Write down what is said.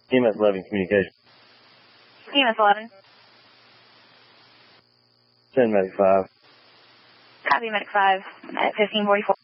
EMS 11 communication. EMS 11. Send medic 5. Copy medic 5 at 1544.